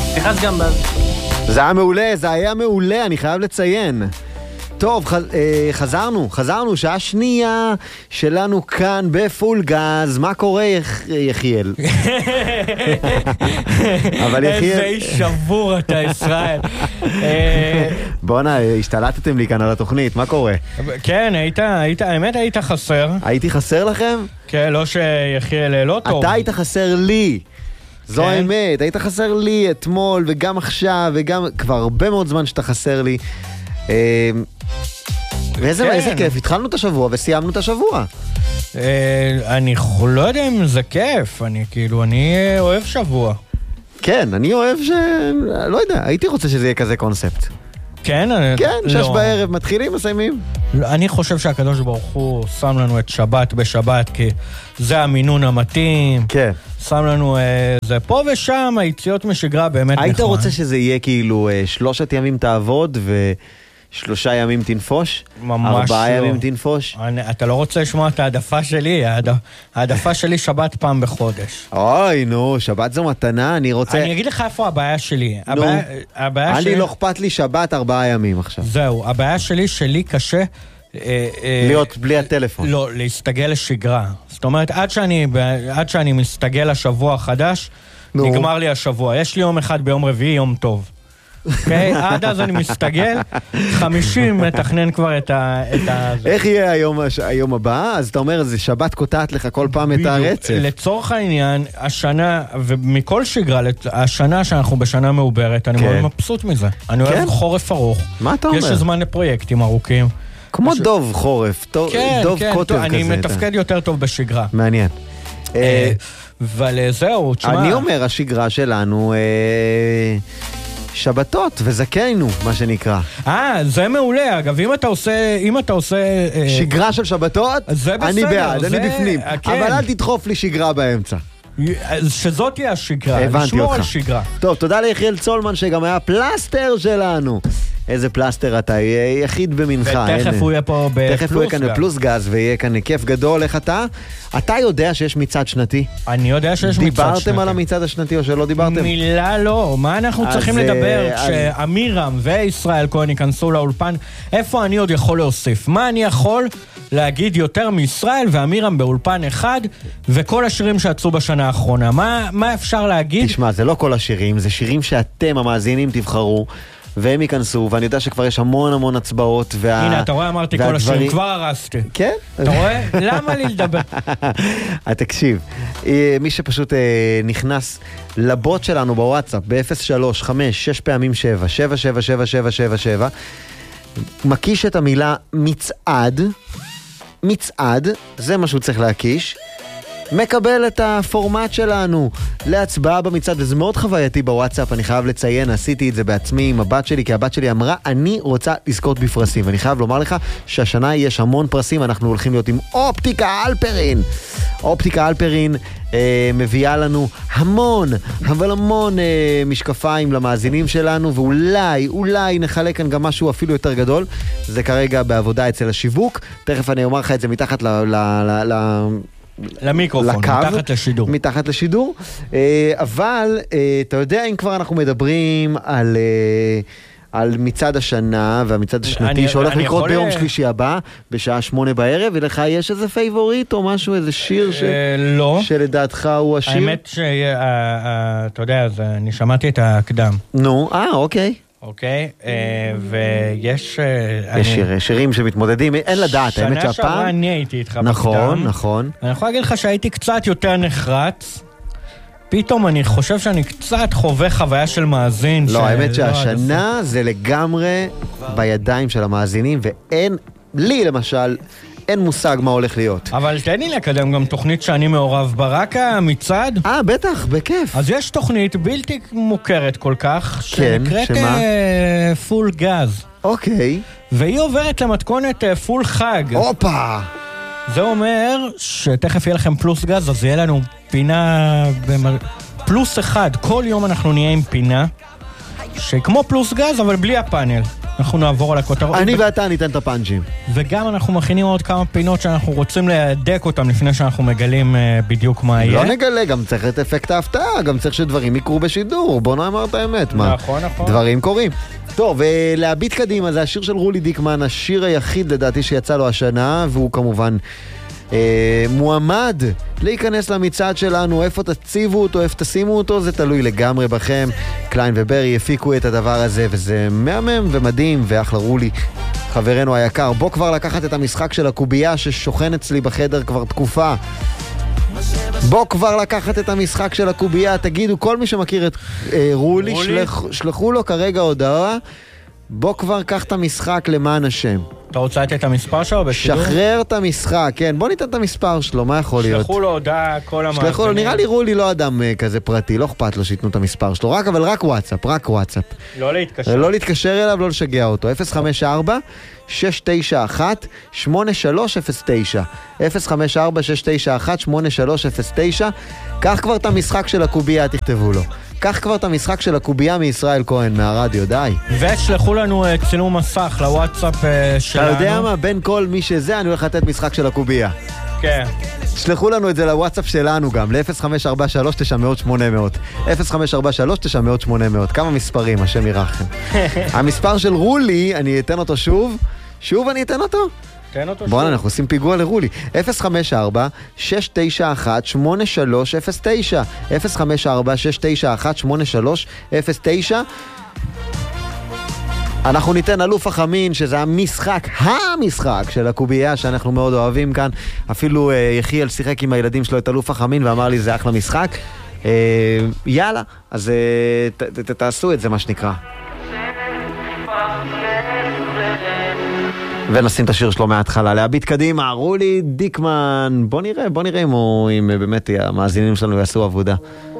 תכנס גם זה היה מעולה, זה היה מעולה, אני חייב לציין. טוב, חזרנו, שעה שנייה שלנו כאן בפול גז. מה קורה, יחיאל? אבל יחיאל... איזה איש שבור אתה, ישראל. בוא'נה, השתלטתם לי כאן על התוכנית, מה קורה? כן, האמת היית חסר. הייתי חסר לכם? כן, לא שיחיאל לא טוב. אתה היית חסר לי. זו האמת, היית חסר לי אתמול וגם עכשיו וגם כבר הרבה מאוד זמן שאתה חסר לי. איזה כיף, התחלנו את השבוע וסיימנו את השבוע. אני לא יודע אם זה כיף, אני אוהב שבוע. כן, אני אוהב לא יודע, הייתי רוצה שזה יהיה כזה קונספט. כן? כן, 6 בערב מתחילים, מסיימים. אני חושב שהקדוש ברוך הוא שם לנו את שבת בשבת, כי זה המינון המתאים. כן. שם לנו זה פה ושם, היציאות משגרה באמת נכון. היית רוצה שזה יהיה כאילו 3 ימים תעבוד 3 ימים תנפוש? ממש 4 ימים תנפוש? אתה לא רוצה לשמוע את העדפה שלי? העדפה שלי שבת פעם בחודש. אוי, נו, שבת זו מתנה, אני רוצה... אני אגיד לך איפה הבעיה שלי. אני לא אכפת לי שבת 4 ימים עכשיו. זהו, הבעיה שלי קשה... להיות בלי הטלפון. לא, להסתגל לשגרה. זאת אומרת, עד שאני מסתגל לשבוע החדש, נגמר לי השבוע. יש לי יום אחד ביום רביעי, יום טוב. עד אז אני מסתגל, 50 מתכנן כבר את איך יהיה היום הבא? אז אתה אומר, זה שבת קוטעת לך כל פעם את הרצף. לצורך העניין, השנה, ומכל שגרה, השנה שאנחנו בשנה מעוברת, אני מאוד מבסוט מזה. אני אוהב חורף ארוך. מה אתה אומר? יש זמן לפרויקטים ארוכים. כמו דוב חורף, דוב קוטב כזה. אני מתפקד יותר טוב בשגרה. מעניין. אבל זהו, תשמע. אני אומר, השגרה שלנו... שבתות וזכינו, מה שנקרא. זה מעולה. אגב, אם אתה עושה... שגרה של שבתות, אני בעד, אני בפנים. אבל אל תדחוף לי שגרה באמצע. שזאת תהיה השגרה, לשמור על שגרה. טוב, תודה ליחיאל צולמן שגם היה פלסטר שלנו. איזה פלסטר אתה, יחיד במנחה. ותכף הוא יהיה פה בפלוס גז. תכף הוא יהיה כאן בפלוס גז ויהיה כאן כיף גדול. איך אתה? אתה יודע שיש מצעד שנתי? אני יודע שיש מצעד שנתי. דיברתם על המצעד השנתי או שלא דיברתם? מילה לא. מה אנחנו צריכים לדבר כשאמירם וישראל כהן ייכנסו לאולפן? איפה אני עוד יכול להוסיף? מה אני יכול להגיד יותר מישראל ואמירם באולפן אחד וכל השירים שיצאו בשנה האחרונה? מה אפשר להגיד? תשמע, זה לא כל השירים, זה שירים שאתם המאזינים תבחרו והם ייכנסו, ואני יודע שכבר יש המון הצבעות. הנה, אתה רואה, אמרתי כל השירים, כבר הרסתי. כן? אתה רואה? למה לי לדבר? תקשיב, מי שפשוט נכנס לבוט שלנו בוואטסאפ, ב-0356 פעמים 7, 7777777, מקיש את המילה מצעד, זה מה שהוא צריך להקיש, מקבל את הפורמט שלנו להצבעה במצעד, וזה מאוד חווייתי בוואטסאפ, אני חייב לציין, עשיתי את זה בעצמי עם הבת שלי, כי הבת שלי אמרה, אני רוצה לזכות בפרסים, ואני חייב לומר לך שהשנה יש המון פרסים, אנחנו הולכים להיות עם אופטיקה אלפרין. אופטיקה אלפרין מביאה לנו המון משקפיים למאזינים שלנו, ואולי נחלק כאן גם משהו אפילו יותר גדול, זה כרגע בעבודה אצל השיווק, תכף אני אומר לך את זה מתחת למיקרופון, מתחת לשידור. אבל אתה יודע, אם כבר אנחנו מדברים על מצעד השנה והמצעד השנתי שהולך לקרות ביום שלישי הבא בשעה 8 בערב, ולך יש איזה פייבוריט או משהו, איזה שיר שלדעתך הוא השיר? האמת שאתה יודע, אני שמעתי את הקדם. נו, אוקיי. אוקיי, ויש... יש שירים שמתמודדים, אין לדעת, האמת שהפעם... שנה שעברה אני הייתי איתך בקדם. נכון. אני יכול להגיד לך שהייתי קצת יותר נחרץ, פתאום אני חושב שאני קצת חווה חוויה של מאזין. לא, האמת שהשנה זה לגמרי בידיים של המאזינים, ואין, לי למשל... אין מושג מה הולך להיות. אבל תן לי לקדם גם תוכנית שאני מעורב בה, רק המצעד. בטח, בכיף. אז יש תוכנית בלתי מוכרת כל כך, שנקראת פול גז. אוקיי. והיא עוברת למתכונת פול חג. הופה! זה אומר שתכף יהיה לכם פלוס גז, אז יהיה לנו פינה פלוס אחד. כל יום אנחנו נהיה עם פינה, שכמו פלוס גז, אבל בלי הפאנל. אנחנו נעבור על הכותרות. אני ואתה ניתן את הפאנצ'ים. וגם אנחנו מכינים עוד כמה פינות שאנחנו רוצים להדק אותם לפני שאנחנו מגלים בדיוק מה יהיה. לא נגלה, גם צריך את אפקט ההפתעה, גם צריך שדברים יקרו בשידור. בוא נאמר את האמת, מה? נכון. דברים קורים. טוב, ולהביט קדימה, זה השיר של רולי דיקמן, השיר היחיד לדעתי שיצא לו השנה, והוא כמובן מועמד להיכנס למצעד שלנו. איפה תציבו אותו, איפה תשימו אותו, זה תלוי לגמרי בכם. קליין וברי הפיקו את הדבר הזה, וזה מהמם ומדהים, ואחלה רולי, חברנו היקר. בוא כבר לקחת את המשחק של הקובייה ששוכן אצלי בחדר כבר תקופה. בוא כבר לקחת את המשחק של הקובייה. תגידו, כל מי שמכיר את רולי, שלחו לו כרגע הודעה. בוא כבר קח את המשחק למען השם. אתה רוצה לתת את המספר שלו בשידור? שחרר את המשחק, כן, בוא ניתן את המספר שלו, מה יכול להיות? שלחו לו הודעה כל המאזינים. שלחו לו, נראה לי רולי לא אדם כזה פרטי, לא אכפת לו שיתנו את המספר שלו, אבל רק וואטסאפ, רק וואטסאפ. לא להתקשר. לא להתקשר אליו, לא לשגע אותו. 054-691-8309 054-691-8309. קח כבר את המשחק של הקובייה, תכתבו לו. קח כבר את המשחק של הקובייה מישראל כהן, מהרדיו, די. ושלחו לנו צילום מסך לוואטסאפ שלנו. אתה יודע מה? בין כל מי שזה, אני הולך לתת משחק של הקובייה. כן. שלחו לנו את זה לוואטסאפ שלנו גם, ל-0543-900-800. 0543-900-800. כמה מספרים, השם ירחם. המספר של רולי, אני אתן אותו שוב. שוב אני אתן אותו? בואו, אנחנו עושים פיגוע לרולי. 054-691-8309 054-691-8309. אנחנו ניתן אלוף החמין, שזה המשחק של הקובייה שאנחנו מאוד אוהבים כאן. אפילו יחיאל שיחק עם הילדים שלו את אלוף החמין ואמר לי זה אחלה משחק. יאללה, אז תעשו את זה, מה שנקרא. ונשים את השיר שלו מההתחלה. להביט קדימה, רולי דיקמן. בוא נראה אם באמת המאזינים שלנו יעשו עבודה.